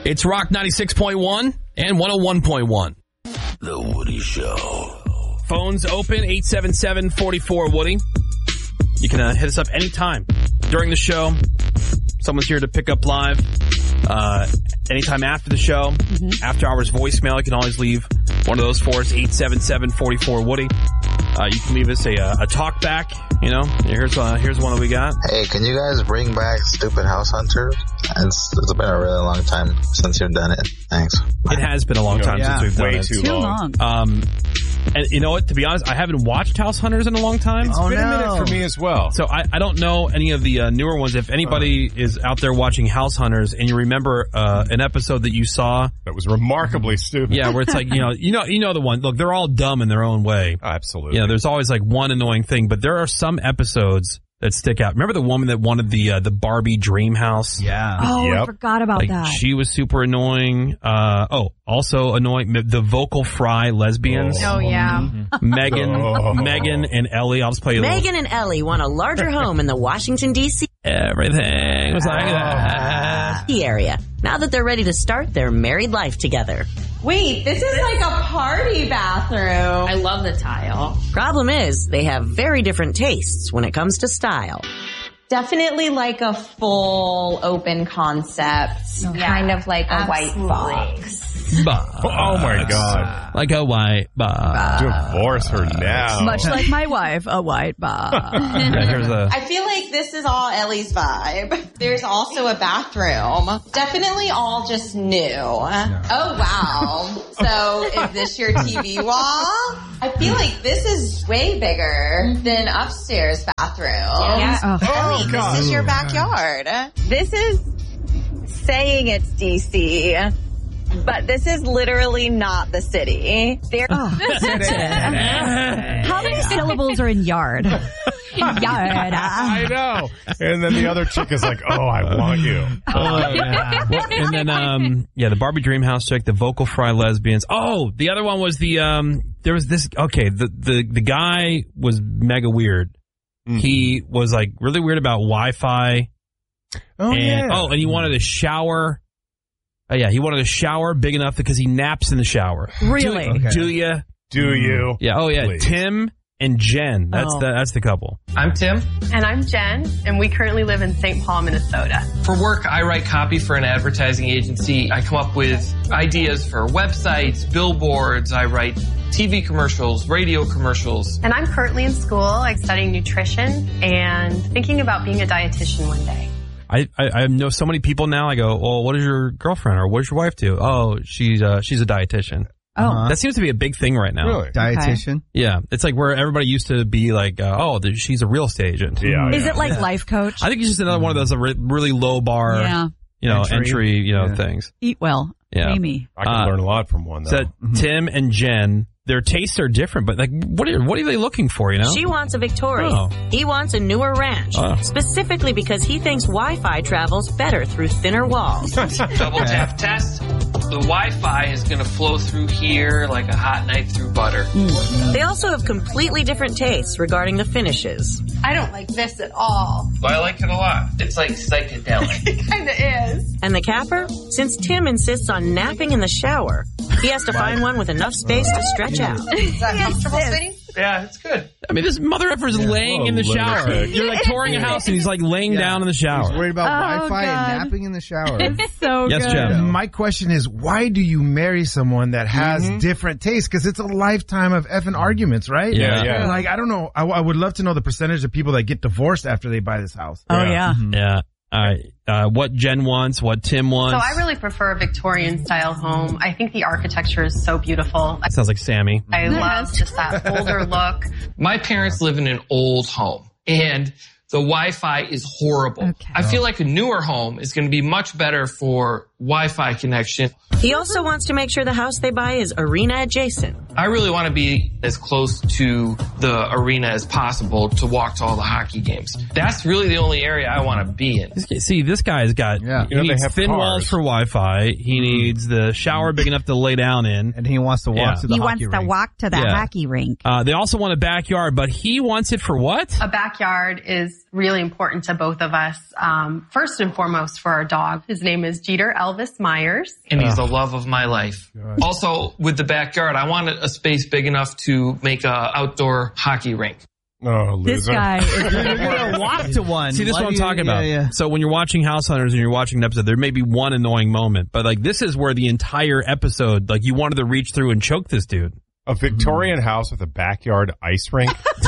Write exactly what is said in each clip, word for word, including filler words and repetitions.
It's Rock ninety-six point one and one oh one point one. The Woody Show. Phones open, eight seven seven, four four, Woody. You can uh, hit us up anytime during the show. Someone's here to pick up live. Uh, anytime after the show, mm-hmm. after hours voicemail, you can always leave one of those for us, eight seven seven, four four, Woody. Uh, you can leave us a, a talk back, you know. Here's uh, here's one that we got. Hey, can you guys bring back Stupid House Hunters? It's, it's been a really long time since you've done it. Thanks. It has been a long time yeah, since we've done way it. too, too long. long. Um, and you know what? To be honest, I haven't watched House Hunters in a long time. It's Oh, been no. a minute for me as well. So I, I don't know any of the uh, newer ones. If anybody uh, is out there watching House Hunters and you remember uh, an episode that you saw that was remarkably stupid. Yeah, where it's like, you know, you know, you know the one. Look, they're all dumb in their own way. Absolutely. You know, there's always like one annoying thing, but there are some episodes that stick out. Remember the woman that wanted the uh, the Barbie dream house? Yeah. Oh, Yep. I forgot about Like, that. she was super annoying. Uh, oh, also annoying. The vocal fry lesbians. Oh, yeah. Megan, Oh. Megan and Ellie. I'll just play you a little. Megan and Ellie want a larger home in the Washington, D C Everything was like that. area now that they're ready to start their married life together. Wait, this is like a party bathroom. I love the tile. Problem is, they have very different tastes when it comes to style. Definitely like a full open concept, Yeah, kind of like a absolutely. white box. Box. Oh my God. Like a white box. Divorce her now. Much like my wife, a white box. Yeah, here's a. I feel like this is all Ellie's vibe. There's also a bathroom. Definitely all just new. Oh, wow. So is this your T V wall? I feel like this is way bigger than upstairs bathroom. Yeah. Oh. Ellie, this is your backyard. This is saying it's D C, but this is literally not the city. There, How many syllables are in yard? Yard. I know. And then the other chick is like, oh, I want you. Oh, yeah. Well, and then, um, yeah, the Barbie Dreamhouse chick, the vocal fry lesbians. Oh, the other one was the, um, there was this, okay, the, the, the guy was mega weird. Mm. He was like really weird about Wi-Fi. Oh, and, yeah. Oh, and he wanted a shower. Oh, yeah, he wanted a shower big enough because he naps in the shower. Really? Do, Okay. do you? Do you? Yeah, oh, yeah, Please. Tim and Jen. That's Oh. the that's the couple. I'm Tim. And I'm Jen, and we currently live in Saint Paul, Minnesota. For work, I write copy for an advertising agency. I come up with ideas for websites, billboards. I write T V commercials, radio commercials. And I'm currently in school, like studying nutrition and thinking about being a dietitian one day. I, I, I know so many people now. I go, well, what does your girlfriend or what does your wife do? Oh, she's uh, she's a dietitian. Oh. That seems to be a big thing right now. Really? Dietitian? Yeah. It's like where everybody used to be like, uh, oh, th- she's a real estate agent. Yeah. Is yeah. it like life coach? I think it's just another one of those uh, re- really low bar, Yeah. you know, Entry. entry, you know, Yeah. things. Eat well. Yeah. Amy. I can Uh, learn a lot from one, though. So Tim and Jen, their tastes are different, but like, what are what are they looking for? You know, She wants a Victoria. Oh. He wants a newer ranch, Oh. specifically because he thinks Wi-Fi travels better through thinner walls. Double tap test. The Wi-Fi is going to flow through here like a hot knife through butter. They also have completely different tastes regarding the finishes. I don't like this at all. But I like it a lot. It's like psychedelic. It kind of is. And the capper? Since Tim insists on napping in the shower, he has to find one with enough space to stretch out. Is that comfortable sitting? Yeah, it's good. I mean, this mother effer is laying Oh, in the shower. lunatic. You're like touring a house and he's like laying Yeah. down in the shower. He's worried about Oh, Wi-Fi God. and napping in the shower. So Yes, good. Jen. My question is, why do you marry someone that has different tastes? Because it's a lifetime of effing arguments, right? Yeah. Yeah. Like, I don't know. I, I would love to know the percentage of people that get divorced after they buy this house. Oh, yeah. Yeah. All right. Uh, what Jen wants, what Tim So wants. I really prefer a Victorian style home. I think the architecture is so beautiful. I, Sounds like Sammy. I love just that older look. My parents live in an old home, and the Wi-Fi is horrible. Okay. I feel like a newer home is going to be much better for Wi-Fi connection. He also wants to make sure the house they buy is arena adjacent. I really want to be as close to the arena as possible to walk to all the hockey games. That's really the only area I want to be in. This, see, this guy's got, Yeah. he You know, they needs have thin cars. walls for Wi-Fi. He needs the shower big enough to lay down in. And he wants to walk Yeah. to the He hockey wants to rink. walk to the Yeah. hockey rink. Uh, they also want a backyard, but he wants it for what? A backyard is really important to both of us. Um, first and foremost for our dog. His name is Jeter Elvis Myers. And he's the love of my life. Also, with the backyard, I wanted a space big enough to make a outdoor hockey rink. Oh, loser. This guy is You're gonna walk to one. See, this is Why what I'm do you- talking about. yeah, yeah. So when you're watching House Hunters and you're watching an episode, there may be one annoying moment, but like this is where the entire episode, like you wanted to reach through and choke this dude. A Victorian house with a backyard ice rink.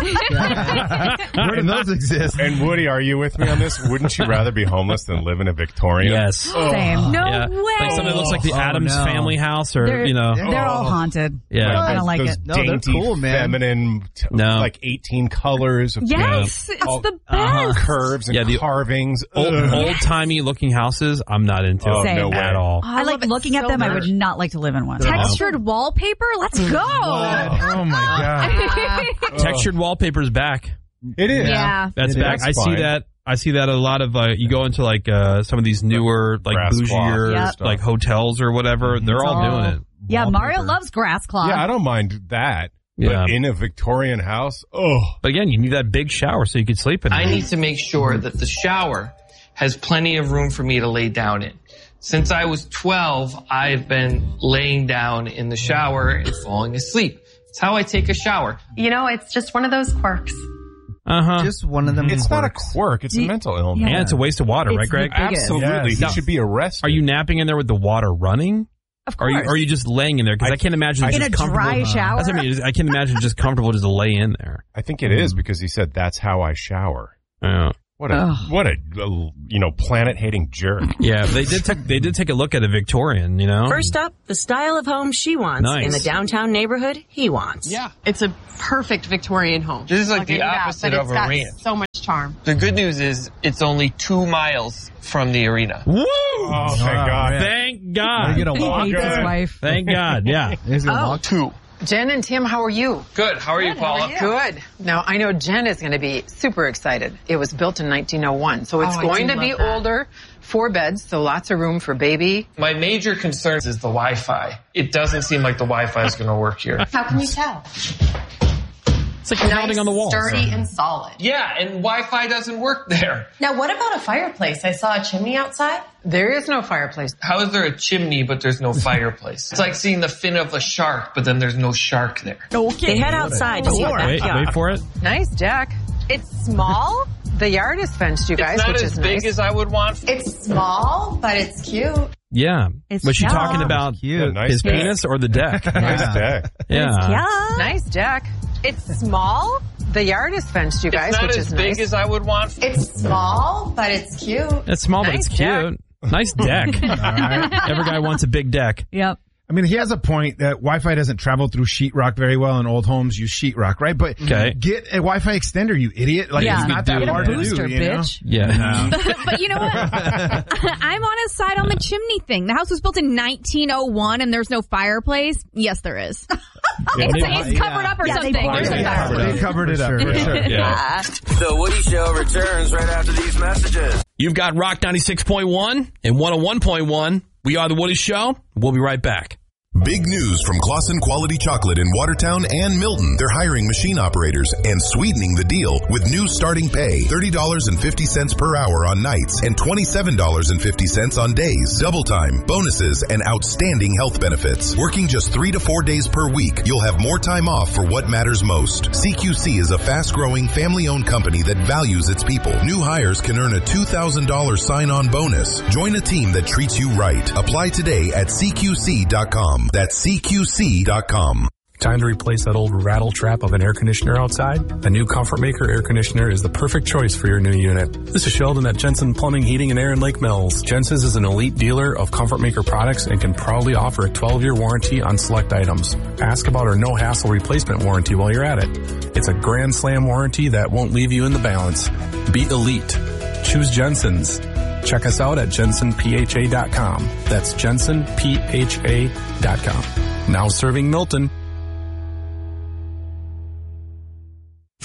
Where do those exist? And Woody, are you with me on this? Wouldn't you rather be homeless than live in a Victorian? Yes. Same. No Yeah. way. Like something that looks like the Oh, Addams no. Family house or, They're, you know. they're all haunted. Yeah. I don't Those- like those it. No, they're dainty, cool, man. feminine, t- No. like eighteen colors. Of Yes, it's all- the uh-huh, best. curves and Yeah, the- carvings. Old, Ugh. old-timey looking houses, I'm not into Oh, it Same. no way. at all. I, like love it looking at so them. I much. would not like to live in one. Textured wallpaper? Let's go. Oh my god. Textured wallpaper's back. It is. Yeah. That's It back. is. I see Fine. that. I see that a lot of, uh, you go into like, uh, some of these newer, like Grass cloth bougier, Yep. like hotels or whatever. They're all all- doing it. Yeah, Mario Wallpaper. loves grass cloth. Yeah, I don't mind that. Yeah. But in a Victorian house, oh. But again, you need that big shower so you can sleep in it. I need to make sure that the shower has plenty of room for me to lay down in. Since I was twelve, I've been laying down in the shower and falling asleep. It's how I take a shower. You know, it's just one of those quirks. Uh-huh. Just one of them. It's not a quirks. quirk. It's a mental illness. Yeah. And it's a waste of water, It's right, Greg? the biggest. Absolutely. Yes. He Now- should be arrested. Are you napping in there with the water running? Of Or are you, course. or are you just laying in there? Because I, I- can't imagine I- just in a comfortable. dry shower. That's what I mean. I can't imagine just comfortable just to lay in there. I think it is because he said that's how I shower. Yeah. What a Ugh. what a, uh, you know planet hating jerk. Yeah, they did. Take, they did take a look at a Victorian. You know. First up, the style of home she wants Nice. in the downtown neighborhood he wants. Yeah. It's a perfect Victorian home. This is like Looking the at that, opposite but of it's got arena. so much charm. The good news is it's only two miles from the arena. Woo! Oh, thank Oh, God. man. Thank Are God. you gonna He walk? hates his Good. wife. Thank God. Yeah. He's gonna walk. Two. Jen and Tim, how are you? Good. How are you, Paula? Good. Now, I know Jen is going to be super excited. It was built in nineteen oh one, so it's Oh, I going do to be love that. older, four beds, so lots of room for baby. My major concern is the Wi-Fi. It doesn't seem like the Wi-Fi is going to work here. How can you tell? It's like pounding on the wall. Sturdy and solid. Yeah, and Wi-Fi doesn't work there. Now, what about a fireplace? I saw a chimney outside. There is no fireplace. How is there a chimney but there's no fireplace? It's like seeing the fin of a shark, but then there's no shark there. They head outside to see the Wait, backyard. wait for it. Nice deck. It's small. The yard is fenced, you guys, It's not which as is big nice. as I would want. It's small, but it's cute. Yeah. It's Was she cute. talking about Cute. Nice his deck. penis or the deck? Nice deck. Yeah. Yeah. Nice deck. It's small. The yard is fenced, you guys, It's not which as is big nice. as I would want. It's small, but it's cute. It's small, but Nice it's cute. Nice deck. Every guy wants a big deck. Yep. I mean, he has a point that Wi-Fi doesn't travel through sheetrock very well, and old homes use sheetrock, right? But Okay. get a Wi-Fi extender, you idiot! Like Yeah. it's not that Get a hard booster, to do, you know? bitch. Yeah. But you know what? I'm on his side on the chimney thing. The house was built in nineteen oh one and there's no fireplace. Yes, there is. Yeah, It's, they- it's covered up or Yeah, they something. covered There's it a up. fireplace. They covered it up for sure. Yeah. The Woody Show returns right after these messages. You've got Rock ninety-six point one and one oh one point one. We are The Woody Show. We'll be right back. Big news from Claussen Quality Chocolate in Watertown and Milton. They're hiring machine operators and sweetening the deal with new starting pay. thirty dollars and fifty cents per hour on nights and twenty-seven dollars and fifty cents on days. Double time, bonuses, and outstanding health benefits. Working just three to four days per week, you'll have more time off for what matters most. C Q C is a fast-growing, family-owned company that values its people. New hires can earn a two thousand dollars sign-on bonus. Join a team that treats you right. Apply today at C Q C dot com. That's C Q C dot com. Time to replace that old rattle trap of an air conditioner outside? A new Comfort Maker air conditioner is the perfect choice for your new unit. This is Sheldon at Jensen Plumbing, Heating, and Air in Lake Mills. Jensen's is an elite dealer of Comfort Maker products and can proudly offer a twelve-year warranty on select items. Ask about our no-hassle replacement warranty while you're at it. It's a grand slam warranty that won't leave you in the balance. Be elite. Choose Jensen's. Check us out at jensen p h a dot com. That's jensen p h a dot com. Now serving Milton.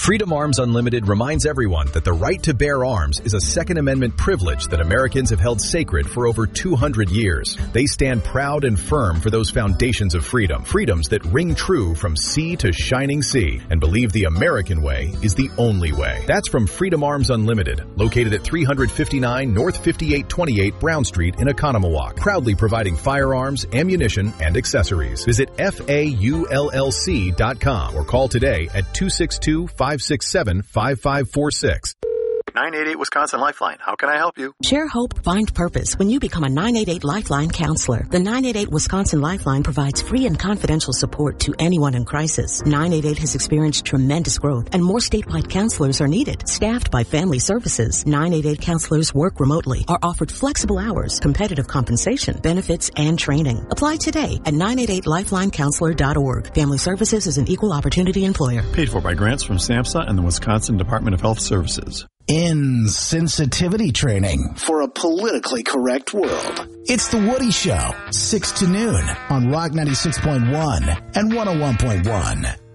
Freedom Arms Unlimited reminds everyone that the right to bear arms is a Second Amendment privilege that Americans have held sacred for over two hundred years. They stand proud and firm for those foundations of freedom, freedoms that ring true from sea to shining sea, and believe the American way is the only way. That's from Freedom Arms Unlimited, located at three fifty-nine North fifty-eight twenty-eight Brown Street in Oconomowoc, proudly providing firearms, ammunition, and accessories. Visit F A U L L C dot com or call today at two six two, five six seven, five five four six. nine eight eight Wisconsin Lifeline. How can I help you? Share hope, find purpose when you become a nine eight eight Lifeline counselor. The nine eight eight Wisconsin Lifeline provides free and confidential support to anyone in crisis. nine eight eight has experienced tremendous growth, and more statewide counselors are needed. Staffed by Family Services, nine eight eight counselors work remotely, are offered flexible hours, competitive compensation, benefits, and training. Apply today at nine eight eight lifeline counselor dot org. Family Services is an equal opportunity employer. Paid for by grants from SAMHSA and the Wisconsin Department of Health Services. Insensitivity training for a politically correct world. It's The Woody Show, six to noon on Rock ninety-six point one and one oh one point one.